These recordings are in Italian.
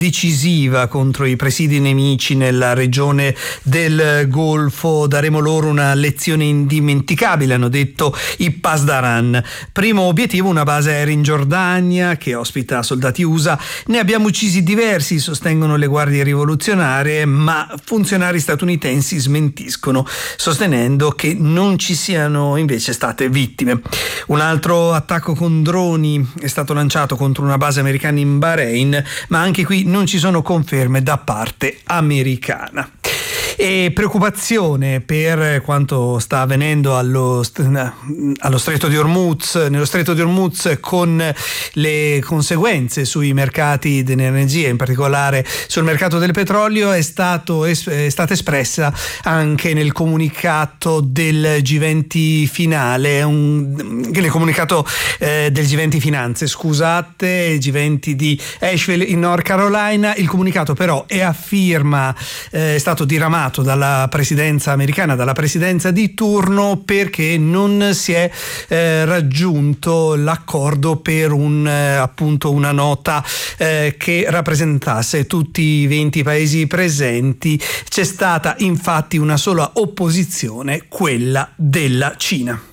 decisiva contro i presidi nemici nella regione del Golfo. Daremo loro una lezione indimenticabile, hanno detto i Pasdaran. Primo obiettivo, una base aerea in Giordania che ospita soldati USA. Ne abbiamo uccisi diversi, sostengono le guardie rivoluzionarie, ma funzionari statunitensi smentiscono, sostenendo che non ci siano invece state vittime. Un altro attacco con droni è stato lanciato contro una base americana in Bahrain, ma anche qui non ci sono conferme da parte americana. E preoccupazione per quanto sta avvenendo allo Stretto di Hormuz, nello Stretto di Hormuz, con le conseguenze sui mercati dell'energia, in particolare sul mercato del petrolio, è stata espressa anche nel comunicato del G20 finale, nel comunicato del G20 Finanze, scusate, G20 di Asheville in North Carolina. Il comunicato però è stato diramato dalla presidenza americana, dalla presidenza di turno, perché non si è raggiunto l'accordo per una nota che rappresentasse tutti i 20 paesi presenti. C'è stata infatti una sola opposizione, quella della Cina.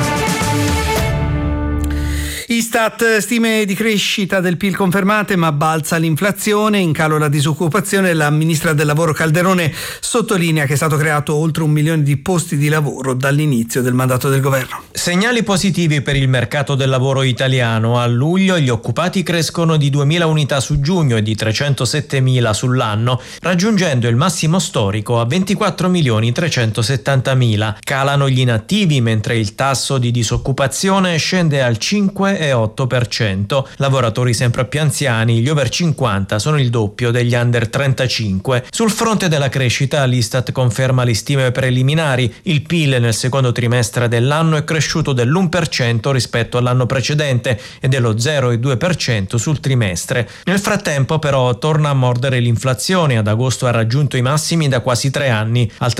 Istat, stime di crescita del PIL confermate, ma balza l'inflazione, in calo la disoccupazione. La ministra del lavoro Calderone sottolinea che è stato creato oltre 1 milione di posti di lavoro dall'inizio del mandato del governo. Segnali positivi per il mercato del lavoro italiano. A luglio gli occupati crescono di 2.000 unità su giugno e di 307.000 sull'anno, raggiungendo il massimo storico a 24.370.000. Calano gli inattivi, mentre il tasso di disoccupazione scende al 5,8%. Lavoratori sempre più anziani, gli over 50 sono il doppio degli under 35. Sul fronte della crescita, l'Istat conferma le stime preliminari. Il PIL nel secondo trimestre dell'anno è cresciuto dell'1% rispetto all'anno precedente e dello 0,2% sul trimestre. Nel frattempo però torna a mordere l'inflazione. Ad agosto ha raggiunto i massimi da quasi 3 anni, al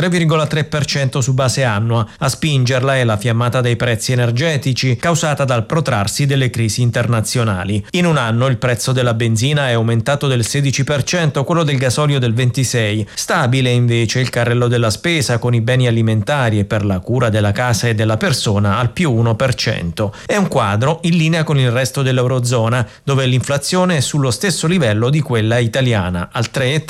3,3% su base annua. A spingerla è la fiammata dei prezzi energetici, causata dal protrarsi delle crisi internazionali. In un anno il prezzo della benzina è aumentato del 16%, quello del gasolio del 26%. Stabile invece il carrello della spesa, con i beni alimentari e per la cura della casa e della persona al più 1%. È un quadro in linea con il resto dell'Eurozona, dove l'inflazione è sullo stesso livello di quella italiana, al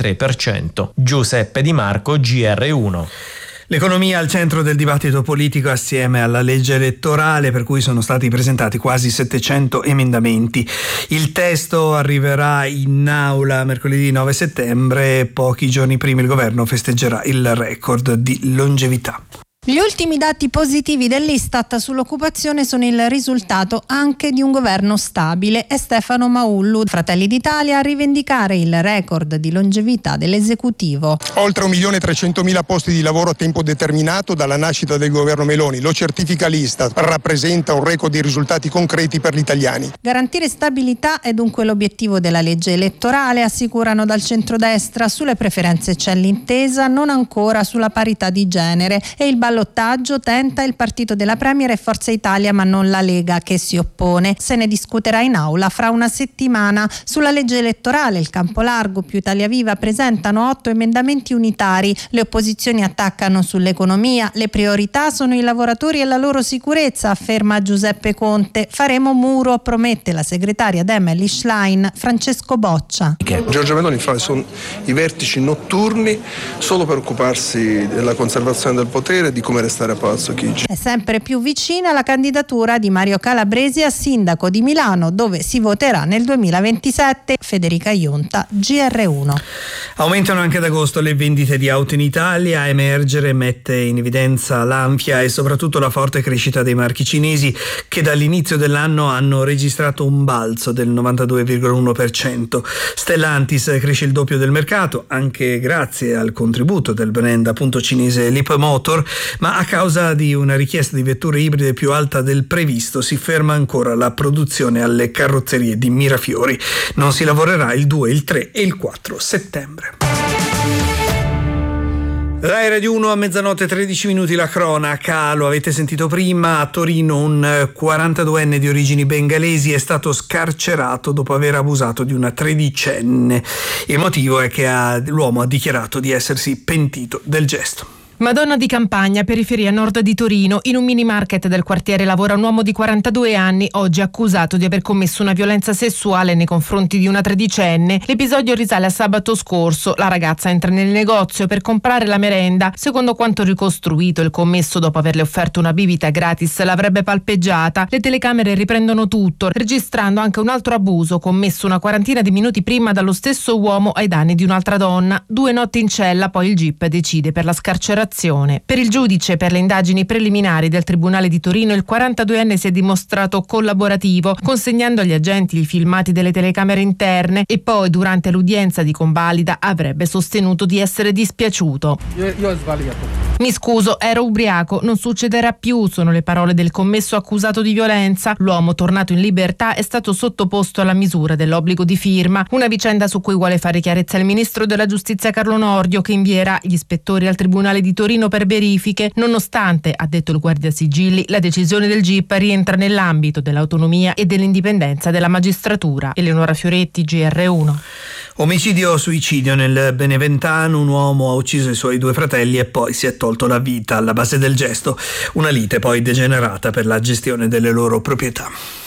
3,3%. Giuseppe Di Marco, GR1. L'economia al centro del dibattito politico assieme alla legge elettorale, per cui sono stati presentati quasi 700 emendamenti. Il testo arriverà in aula mercoledì 9 settembre. Pochi giorni prima il governo festeggerà il record di longevità. Gli ultimi dati positivi dell'Istat sull'occupazione sono il risultato anche di un governo stabile. È Stefano Maullu, Fratelli d'Italia, a rivendicare il record di longevità dell'esecutivo. Oltre 1.300.000 posti di lavoro a tempo determinato dalla nascita del governo Meloni. Lo certifica l'Istat, rappresenta un record di risultati concreti per gli italiani. Garantire stabilità è dunque l'obiettivo della legge elettorale, assicurano dal centrodestra. Sulle preferenze c'è l'intesa, non ancora sulla parità di genere, e il ballottaggio tenta il partito della Premier e Forza Italia, ma non la Lega, che si oppone. Se ne discuterà in aula fra una settimana. Sulla legge elettorale il Campolargo più Italia Viva presentano 8 emendamenti unitari. Le opposizioni attaccano sull'economia. Le priorità sono i lavoratori e la loro sicurezza, afferma Giuseppe Conte. Faremo muro, promette la segretaria Emily Schlein, Francesco Boccia. Giorgia Meloni fa i vertici notturni solo per occuparsi della conservazione del potere, di come restare a Palazzo Chigi. È sempre più vicina la candidatura di Mario Calabresi a sindaco di Milano, dove si voterà nel 2027. Federica Ionta, GR1. Aumentano anche ad agosto le vendite di auto in Italia. A emergere mette in evidenza l'Anfia e soprattutto la forte crescita dei marchi cinesi, che dall'inizio dell'anno hanno registrato un balzo del 92,1%. Stellantis cresce il doppio del mercato, anche grazie al contributo del brand appunto cinese Leapmotor, ma a causa di una richiesta di vetture ibride più alta del previsto si ferma ancora la produzione alle carrozzerie di Mirafiori. Non si lavorerà il 2, il 3 e il 4 settembre. Rai Radio 1 a mezzanotte 13 minuti la cronaca, lo avete sentito prima, a Torino un 42enne di origini bengalesi è stato scarcerato dopo aver abusato di una tredicenne. Il motivo è che l'uomo ha dichiarato di essersi pentito del gesto. Madonna di Campagna, periferia nord di Torino. In un mini market del quartiere lavora un uomo di 42 anni, oggi accusato di aver commesso una violenza sessuale nei confronti di una tredicenne. L'episodio risale a sabato scorso. La ragazza entra nel negozio per comprare la merenda. Secondo quanto ricostruito, il commesso, dopo averle offerto una bibita gratis, l'avrebbe palpeggiata. Le telecamere riprendono tutto, registrando anche un altro abuso commesso una quarantina di minuti prima dallo stesso uomo ai danni di un'altra donna. 2 notti in cella, poi il GIP decide per la scarcerazione. Per il giudice per le indagini preliminari del Tribunale di Torino, il 42enne si è dimostrato collaborativo, consegnando agli agenti i filmati delle telecamere interne, e poi durante l'udienza di convalida avrebbe sostenuto di essere dispiaciuto. Io ho sbagliato. Mi scuso, ero ubriaco, non succederà più, sono le parole del commesso accusato di violenza. L'uomo, tornato in libertà, è stato sottoposto alla misura dell'obbligo di firma, una vicenda su cui vuole fare chiarezza il ministro della giustizia Carlo Nordio, che invierà gli ispettori al Tribunale di Torino per verifiche. Nonostante, ha detto il guardasigilli, la decisione del GIP rientra nell'ambito dell'autonomia e dell'indipendenza della magistratura. Eleonora Fioretti, GR1. Omicidio-suicidio nel Beneventano, un uomo ha ucciso i suoi 2 fratelli e poi si è tolto la vita. Alla base del gesto una lite poi degenerata per la gestione delle loro proprietà.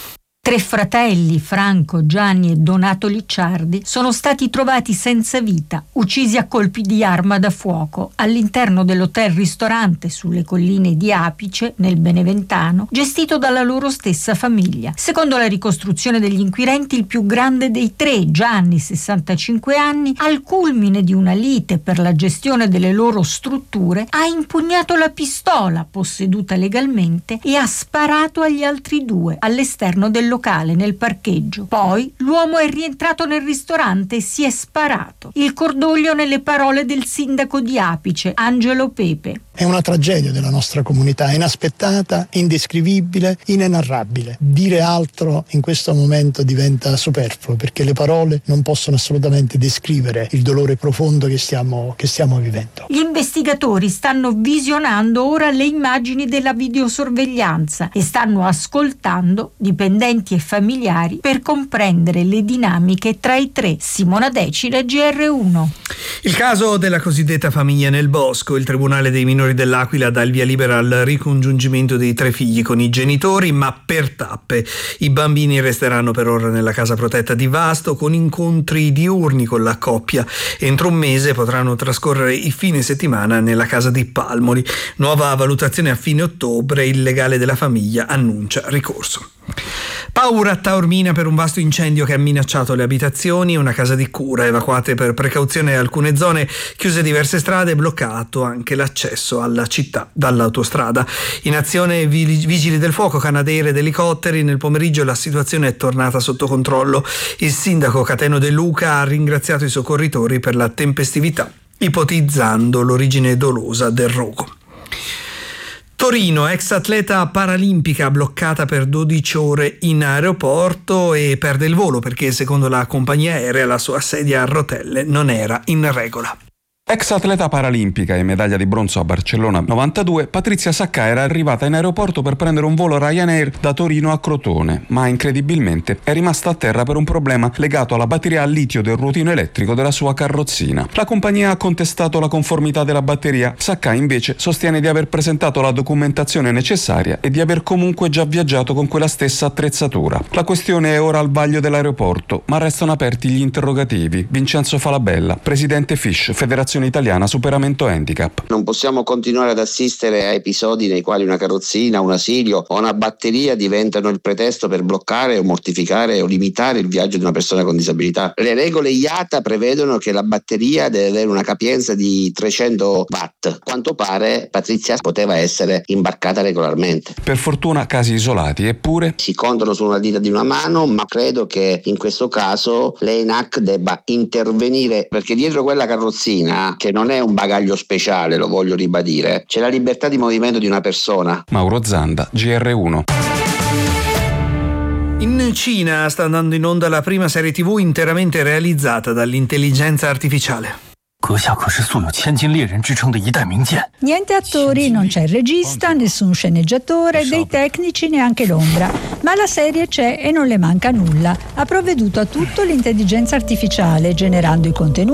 3 fratelli, Franco, Gianni e Donato Licciardi, sono stati trovati senza vita, uccisi a colpi di arma da fuoco all'interno dell'hotel-ristorante sulle colline di Apice, nel Beneventano, gestito dalla loro stessa famiglia. Secondo la ricostruzione degli inquirenti, il più grande dei 3, Gianni, 65 anni, al culmine di una lite per la gestione delle loro strutture, ha impugnato la pistola posseduta legalmente e ha sparato agli altri 2 all'esterno del locale, nel parcheggio. Poi l'uomo è rientrato nel ristorante e si è sparato. Il cordoglio nelle parole del sindaco di Apice, Angelo Pepe. È una tragedia della nostra comunità, inaspettata, indescrivibile, inenarrabile. Dire altro in questo momento diventa superfluo, perché le parole non possono assolutamente descrivere il dolore profondo che stiamo vivendo. Gli investigatori stanno visionando ora le immagini della videosorveglianza e stanno ascoltando dipendenti e familiari per comprendere le dinamiche tra i 3. Simona Decile, GR1. Il caso della cosiddetta famiglia nel bosco. Il Tribunale dei minori dell'Aquila dà il via libera al ricongiungimento dei 3 figli con i genitori, ma per tappe. I bambini resteranno per ora nella casa protetta di Vasto, con incontri diurni con la coppia. Entro un mese potranno trascorrere i fine settimana nella casa di Palmoli. Nuova valutazione a fine ottobre. Il legale della famiglia annuncia ricorso. Paura a Taormina per un vasto incendio che ha minacciato le abitazioni e una casa di cura. Evacuate per precauzione alcune zone, chiuse diverse strade, bloccato anche l'accesso alla città dall'autostrada. In azione vigili del fuoco, Canadair ed elicotteri. Nel pomeriggio la situazione è tornata sotto controllo. Il sindaco Cateno De Luca ha ringraziato i soccorritori per la tempestività, ipotizzando l'origine dolosa del rogo. Torino, ex atleta paralimpica bloccata per 12 ore in aeroporto e perde il volo perché, secondo la compagnia aerea, la sua sedia a rotelle non era in regola. Ex atleta paralimpica e medaglia di bronzo a Barcellona 92, Patrizia Saccà era arrivata in aeroporto per prendere un volo Ryanair da Torino a Crotone, ma incredibilmente è rimasta a terra per un problema legato alla batteria a litio del ruotino elettrico della sua carrozzina. La compagnia ha contestato la conformità della batteria. Saccà invece sostiene di aver presentato la documentazione necessaria e di aver comunque già viaggiato con quella stessa attrezzatura. La questione è ora al vaglio dell'aeroporto, ma restano aperti gli interrogativi. Vincenzo Falabella, presidente FISH, Federazione Italiana Superamento Handicap. Non possiamo continuare ad assistere a episodi nei quali una carrozzina, un asilio o una batteria diventano il pretesto per bloccare o mortificare o limitare il viaggio di una persona con disabilità. Le regole IATA prevedono che la batteria deve avere una capienza di 300 watt. A quanto pare Patrizia poteva essere imbarcata regolarmente. Per fortuna casi isolati, eppure si contano su una dita di una mano, ma credo che in questo caso l'ENAC debba intervenire, perché dietro quella carrozzina, che non è un bagaglio speciale, lo voglio ribadire, c'è la libertà di movimento di una persona. Mauro Zanda, GR1. In Cina sta andando in onda la prima serie TV interamente realizzata dall'intelligenza artificiale. Niente attori, non c'è il regista, nessun sceneggiatore, dei tecnici neanche l'ombra. Ma la serie c'è e non le manca nulla. Ha provveduto a tutto l'intelligenza artificiale, generando i contenuti